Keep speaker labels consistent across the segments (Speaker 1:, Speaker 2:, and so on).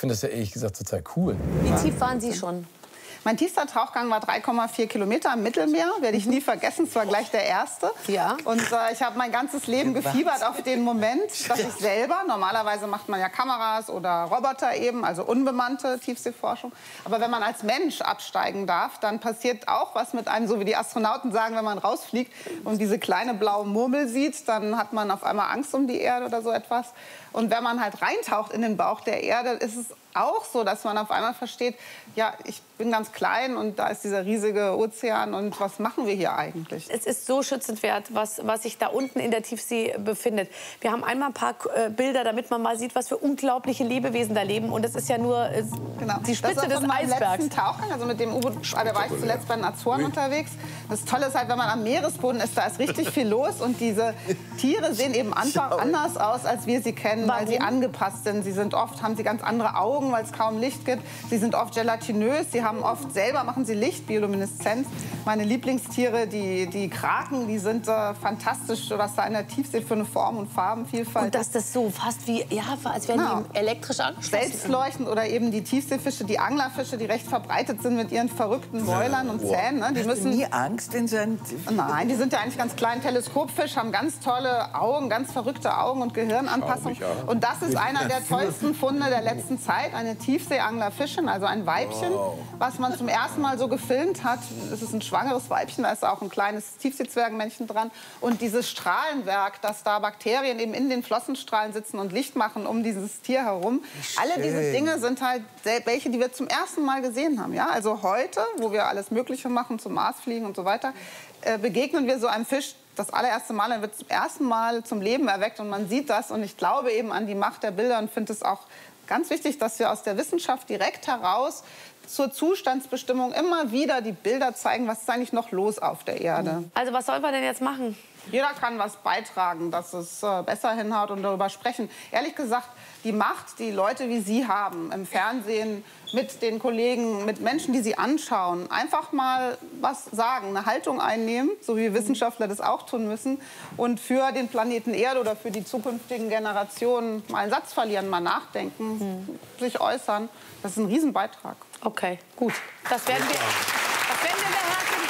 Speaker 1: finde das ja ehrlich gesagt total cool.
Speaker 2: Wie tief waren Sie schon?
Speaker 3: Mein tiefster Tauchgang war 3,4 Kilometer im Mittelmeer. Werde ich nie vergessen. Es war gleich der erste.
Speaker 2: Ja.
Speaker 3: Und ich habe mein ganzes Leben gefiebert auf den Moment, dass ich selber, normalerweise macht man ja Kameras oder Roboter eben, also unbemannte Tiefseeforschung. Aber wenn man als Mensch absteigen darf, dann passiert auch was mit einem, so wie die Astronauten sagen, wenn man rausfliegt und diese kleine blaue Murmel sieht, dann hat man auf einmal Angst um die Erde oder so etwas. Und wenn man halt reintaucht in den Bauch der Erde, ist es auch so, dass man auf einmal versteht, ja, ich bin ganz klein und da ist dieser riesige Ozean und was machen wir hier eigentlich?
Speaker 2: Es ist so schützenswert, was sich da unten in der Tiefsee befindet. Wir haben einmal ein paar Bilder, damit man mal sieht, was für unglaubliche Lebewesen da leben. Und das ist ja nur die Spitze des Eisbergs.
Speaker 3: Letzten Tauchgang, also mit dem U-Boot, da war ich zuletzt bei den Azoren unterwegs. Das Tolle ist halt, wenn man am Meeresboden ist, da ist richtig viel los und diese Tiere sehen eben einfach anders aus, als wir sie kennen, weil sie angepasst sind. Sie sind oft, haben sie ganz andere Augen, weil es kaum Licht gibt. Sie sind oft gelatinös, sie haben oft selber, machen sie Licht, Biolumineszenz. Meine Lieblingstiere, die Kraken, die sind fantastisch, was da in der Tiefsee für eine Form und Farbenvielfalt.
Speaker 2: Und dass das so fast wie, ja, als wären die elektrisch angeschlossen.
Speaker 3: Selbstleuchtend oder eben die Tiefseefische, die Anglerfische, die recht verbreitet sind mit ihren verrückten Mäulern und Zähnen. Ne? Die müssen
Speaker 4: nie Angst in so einem...
Speaker 3: Nein, die sind ja eigentlich ganz klein. Teleskopfisch, haben ganz tolle Augen, ganz verrückte Augen und Gehirnanpassung. Und das ist einer der tollsten Funde der letzten Zeit. Eine Tiefseeanglerfischin, also ein Weibchen, was man zum ersten Mal so gefilmt hat. Es ist ein schwangeres Weibchen, da ist auch ein kleines Tiefseezwergenmännchen dran. Und dieses Strahlenwerk, dass da Bakterien eben in den Flossenstrahlen sitzen und Licht machen um dieses Tier herum. Alle diese Dinge sind halt welche, die wir zum ersten Mal gesehen haben. Ja? Also heute, wo wir alles Mögliche machen, zum Mars fliegen und so weiter, begegnen wir so einem Fisch das allererste Mal, dann wird zum ersten Mal zum Leben erweckt und man sieht das. Und ich glaube eben an die Macht der Bilder und finde es auch ganz wichtig, dass wir aus der Wissenschaft direkt heraus zur Zustandsbestimmung immer wieder die Bilder zeigen, was ist eigentlich noch los auf der Erde.
Speaker 2: Also was soll man denn jetzt machen?
Speaker 3: Jeder kann was beitragen, dass es besser hinhaut und darüber sprechen. Ehrlich gesagt, die Macht, die Leute wie Sie haben, im Fernsehen, mit den Kollegen, mit Menschen, die Sie anschauen, einfach mal was sagen, eine Haltung einnehmen, so wie Wissenschaftler das auch tun müssen, und für den Planeten Erde oder für die zukünftigen Generationen mal einen Satz verlieren, mal nachdenken, sich äußern. Das ist ein Riesenbeitrag.
Speaker 2: Okay, gut. Das werden wir beherzigen.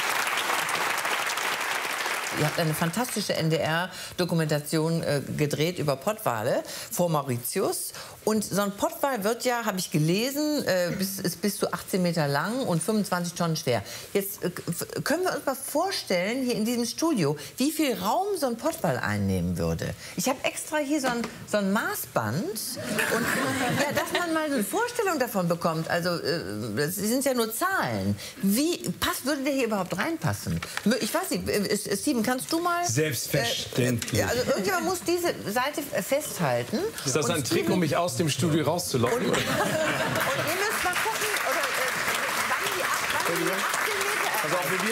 Speaker 5: Ihr habt eine fantastische NDR-Dokumentation gedreht über Pottwale vor Mauritius. Und so ein Pottwal wird ja, habe ich gelesen, ist bis zu 18 Meter lang und 25 Tonnen schwer. Jetzt können wir uns mal vorstellen, hier in diesem Studio, wie viel Raum so ein Pottwal einnehmen würde. Ich habe extra hier so ein Maßband, und ja, dass man mal eine Vorstellung davon bekommt. Also, das sind ja nur Zahlen. Wie würde der hier überhaupt reinpassen? Ich weiß nicht, Steven, kannst du mal...
Speaker 1: Selbstverständlich.
Speaker 5: Also irgendjemand muss diese Seite festhalten.
Speaker 1: Ist das ein Trick, um mich aus dem Studio rauszulocken?
Speaker 5: Und ihr müsst mal gucken, wann die 18 Meter erreicht.
Speaker 1: Also auch wir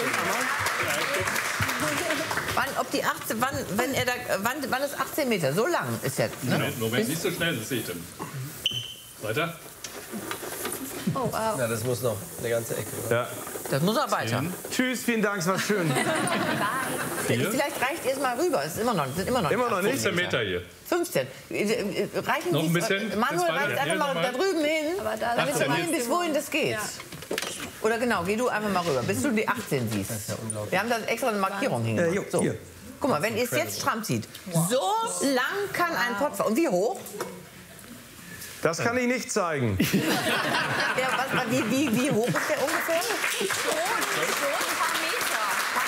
Speaker 5: wann ist 18 Meter? So lang ist jetzt. Ne?
Speaker 6: Moment, nicht so schnell, das sehe ich dann. Weiter?
Speaker 2: Oh, wow.
Speaker 7: Ja, das muss noch eine ganze Ecke.
Speaker 1: Ja.
Speaker 5: Das muss auch weiter.
Speaker 1: Tschüss, vielen Dank, es war schön.
Speaker 5: Vielleicht reicht ihr es mal rüber. Es sind immer noch nicht
Speaker 6: 15 Meter hier.
Speaker 5: 15. Reichen
Speaker 6: Noch ein bisschen.
Speaker 5: Manuel reicht einfach mal da drüben hin, damit wir sehen, bis wohin das geht. Ja. Oder genau, geh du einfach mal rüber, bis du die 18 siehst. Das ist ja unglaublich. Wir haben da extra eine Markierung hingemacht. So. Guck mal, wenn ihr es jetzt stramm zieht, so lang kann ein Pottwal. Und wie hoch?
Speaker 1: Das kann ich nicht zeigen.
Speaker 5: Wie hoch ist der ungefähr?
Speaker 2: So ein paar Meter.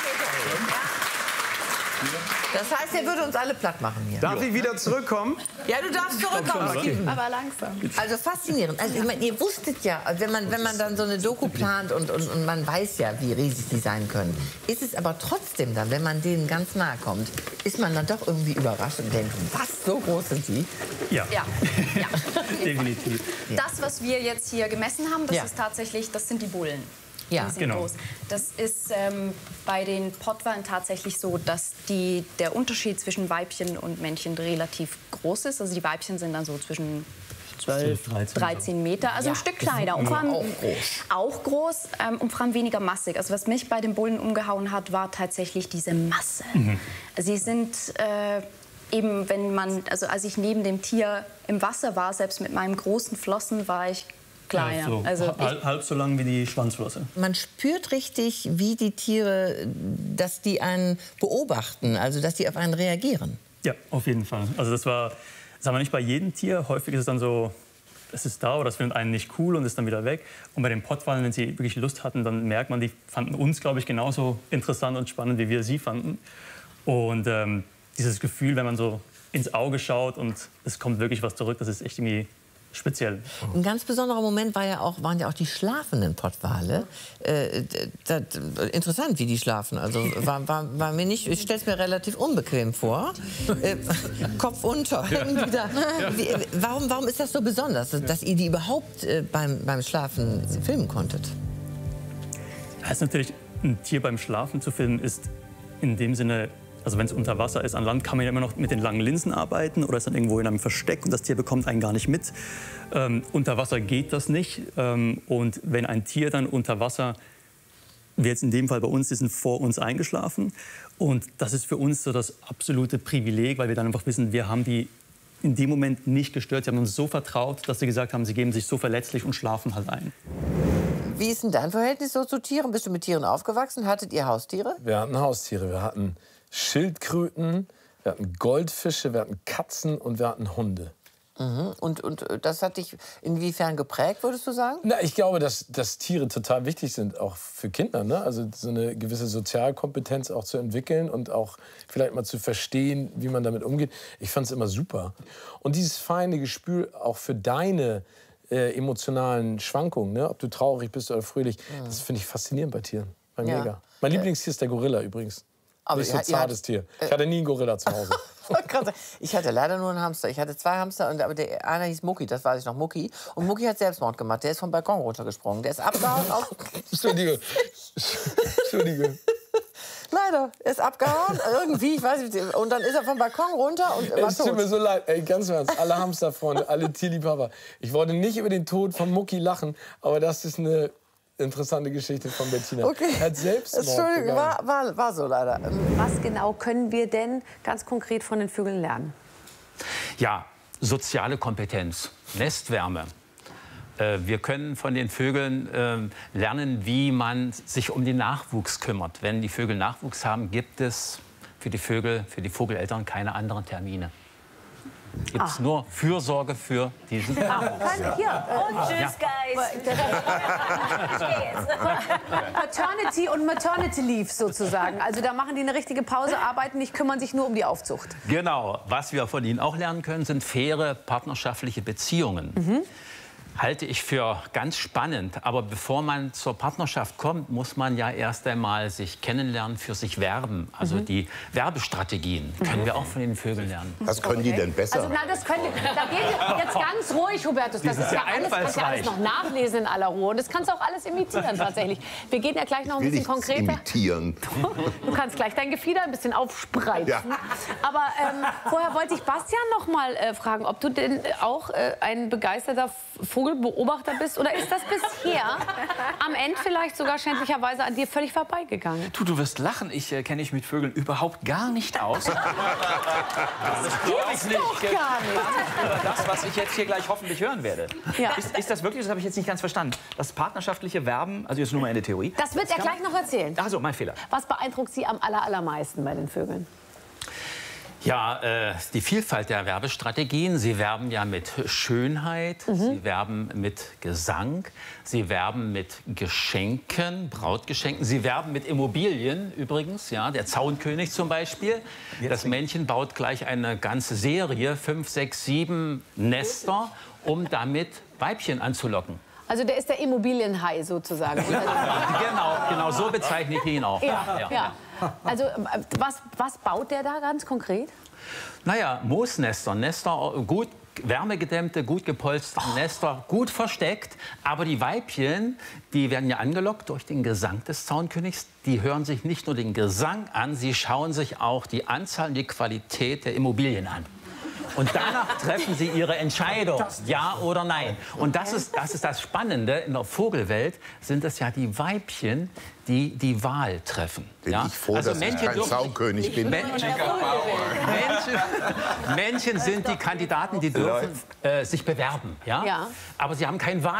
Speaker 5: Das heißt, er würde uns alle platt machen hier.
Speaker 1: Darf ich wieder zurückkommen?
Speaker 5: Ja, du darfst zurückkommen, Steven.
Speaker 2: Aber langsam.
Speaker 5: Also faszinierend. Also, ich meine, ihr wusstet ja, wenn man dann so eine Doku plant und man weiß ja, wie riesig die sein können, ist es aber trotzdem dann, wenn man denen ganz nahe kommt, ist man dann doch irgendwie überrascht und denkt, was, so groß sind die?
Speaker 8: Ja.
Speaker 2: Ja.
Speaker 8: Definitiv.
Speaker 9: Das, was wir jetzt hier gemessen haben, das sind die Bullen.
Speaker 5: Ja,
Speaker 9: die sind groß. Das ist bei den Pottwalen tatsächlich so, dass der Unterschied zwischen Weibchen und Männchen relativ groß ist. Also die Weibchen sind dann so zwischen 12, 13 Meter, also ein Stück kleiner. Und vor allem auch groß und vor allem weniger massig. Also was mich bei den Bullen umgehauen hat, war tatsächlich diese Masse. Sie sind eben, wenn man, also als ich neben dem Tier im Wasser war, selbst mit meinen großen Flossen, war ich kleiner.
Speaker 8: Ja, so
Speaker 9: also
Speaker 8: halb so lang wie die Schwanzflosse.
Speaker 5: Man spürt richtig, wie die Tiere, dass die einen beobachten, also dass die auf einen reagieren.
Speaker 8: Ja, auf jeden Fall. Also das war, sagen wir nicht bei jedem Tier. Häufig ist es dann so, es ist da oder es findet einen nicht cool und ist dann wieder weg. Und bei den Pottwalen, wenn sie wirklich Lust hatten, dann merkt man, die fanden uns, glaube ich, genauso interessant und spannend, wie wir sie fanden. Und dieses Gefühl, wenn man so ins Auge schaut und es kommt wirklich was zurück, das ist echt irgendwie speziell.
Speaker 5: Ein ganz besonderer Moment waren ja auch die schlafenden Pottwale. Interessant, wie die schlafen. Also war mir nicht, ich stelle es mir relativ unbequem vor. Kopf unter. Ja. Warum ist das so besonders, dass ihr die überhaupt beim Schlafen filmen konntet?
Speaker 8: Es ist natürlich, ein Tier beim Schlafen zu filmen, ist in dem Sinne, also wenn es unter Wasser ist, an Land kann man ja immer noch mit den langen Linsen arbeiten oder ist dann irgendwo in einem Versteck und das Tier bekommt einen gar nicht mit. Unter Wasser geht das nicht. Und wenn ein Tier dann unter Wasser, wie jetzt in dem Fall bei uns, die sind vor uns eingeschlafen. Und das ist für uns so das absolute Privileg, weil wir dann einfach wissen, wir haben die in dem Moment nicht gestört. Sie haben uns so vertraut, dass sie gesagt haben, sie geben sich so verletzlich und schlafen halt ein.
Speaker 5: Wie ist denn dein Verhältnis so zu Tieren? Bist du mit Tieren aufgewachsen? Hattet ihr Haustiere?
Speaker 4: Wir hatten Haustiere. Wir hatten Schildkröten, wir hatten Goldfische, wir hatten Katzen und wir hatten Hunde.
Speaker 5: Mhm. Und das hat dich inwiefern geprägt, würdest du sagen?
Speaker 4: Na, ich glaube, dass Tiere total wichtig sind, auch für Kinder. Ne? Also so eine gewisse Sozialkompetenz auch zu entwickeln und auch vielleicht mal zu verstehen, wie man damit umgeht. Ich fand es immer super. Und dieses feine Gespür auch für deine emotionalen Schwankungen, ne? Ob du traurig bist oder fröhlich, das finde ich faszinierend bei Tieren. Mega. Mein Lieblingstier ist der Gorilla übrigens. Aber nicht so ein zartes Tier. Ich hatte nie einen Gorilla zu Hause.
Speaker 5: Ich hatte leider nur einen Hamster. Ich hatte 2 Hamster, aber der eine hieß Mucki, das weiß ich noch, Mucki. Und Mucki hat Selbstmord gemacht. Der ist vom Balkon runtergesprungen. Der ist abgehauen.
Speaker 4: Entschuldige.
Speaker 5: Leider, er ist abgehauen, irgendwie, ich weiß nicht. Und dann ist er vom Balkon runter und war
Speaker 4: Es tut mir so leid, ey, ganz im Ernst, alle Hamsterfreunde, alle Tierliebhaber. Ich wollte nicht über den Tod von Mucki lachen, aber das ist eine interessante Geschichte von Bettina.
Speaker 5: Okay.
Speaker 4: Hat Selbstmord
Speaker 5: Entschuldigung, war so leider.
Speaker 2: Was genau können wir denn ganz konkret von den Vögeln lernen?
Speaker 10: Ja, soziale Kompetenz, Nestwärme. Wir können von den Vögeln lernen, wie man sich um den Nachwuchs kümmert. Wenn die Vögel Nachwuchs haben, gibt es für die Vogeleltern keine anderen Termine. Gibt es nur Fürsorge für diesen Nachwuchs.
Speaker 2: Und tschüss, Guys. Paternity und Maternity Leave sozusagen. Also da machen die eine richtige Pause, arbeiten nicht, kümmern sich nur um die Aufzucht.
Speaker 10: Genau. Was wir von ihnen auch lernen können, sind faire partnerschaftliche Beziehungen.
Speaker 2: Mhm.
Speaker 10: Halte ich für ganz spannend. Aber bevor man zur Partnerschaft kommt, muss man ja erst einmal sich kennenlernen, für sich werben. Also die Werbestrategien können wir auch von den Vögeln lernen.
Speaker 11: Was können die denn besser?
Speaker 2: Also, na, das können die, da geht jetzt ganz ruhig, Hubertus. Das ist ja alles, kannst ja alles noch nachlesen in aller Ruhe. Und das kannst du auch alles imitieren tatsächlich. Wir gehen ja gleich noch ein bisschen konkreter.
Speaker 11: Imitieren.
Speaker 2: Du kannst gleich dein Gefieder ein bisschen aufspreizen. Ja. Aber vorher wollte ich Bastian noch mal fragen, ob du denn auch ein begeisterter Vogelbeobachter bist, oder ist das bisher am Ende vielleicht sogar schändlicherweise an dir völlig vorbeigegangen?
Speaker 12: Du wirst lachen, ich kenne mich mit Vögeln überhaupt gar nicht aus. Das
Speaker 2: gibt's doch gar nicht.
Speaker 12: Das, was ich jetzt hier gleich hoffentlich hören werde.
Speaker 2: Ja.
Speaker 12: Ist das wirklich, das habe ich jetzt nicht ganz verstanden, das partnerschaftliche Werben, also jetzt nur mal in der Theorie.
Speaker 2: Das wird er gleich noch erzählen.
Speaker 12: Ach so, mein Fehler.
Speaker 2: Was beeindruckt Sie am allermeisten bei den Vögeln?
Speaker 10: Ja, die Vielfalt der Werbestrategien. Sie werben ja mit Schönheit, sie werben mit Gesang, sie werben mit Geschenken, Brautgeschenken, sie werben mit Immobilien übrigens, ja, der Zaunkönig zum Beispiel. Das Männchen baut gleich eine ganze Serie, 5, 6, 7 Nester, um damit Weibchen anzulocken.
Speaker 2: Also der ist der Immobilienhai sozusagen.
Speaker 10: Genau, so bezeichne ich ihn auch.
Speaker 2: Ja. Also was baut der da ganz konkret?
Speaker 10: Naja, Moosnester, gut wärmegedämmte, gut gepolsterte Nester, gut versteckt. Aber die Weibchen, die werden ja angelockt durch den Gesang des Zaunkönigs. Die hören sich nicht nur den Gesang an, sie schauen sich auch die Anzahl und die Qualität der Immobilien an. Und danach treffen sie ihre Entscheidung, ja oder nein. Und das ist das Spannende. In der Vogelwelt sind es ja die Weibchen, die die Wahl treffen.
Speaker 11: Bin ich froh, dass ich kein Zaunkönig bin.
Speaker 10: Männchen sind die Kandidaten, die dürfen sich bewerben. Ja?
Speaker 2: Ja.
Speaker 10: Aber sie haben kein Wahl.